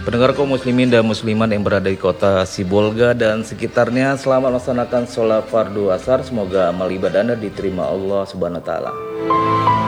Pendengar kaum muslimin dan muslimat yang berada di kota Sibolga dan sekitarnya, selamat melaksanakan sholat fardu asar. Semoga amal ibadah Anda diterima Allah Subhanahu wa taala.